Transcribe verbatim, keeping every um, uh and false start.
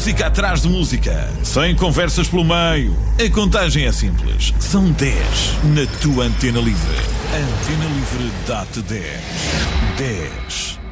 música atrás de música, sem conversas pelo meio. A contagem é simples. São dez na tua Antena Livre. Antena Livre dá-te dez. dez.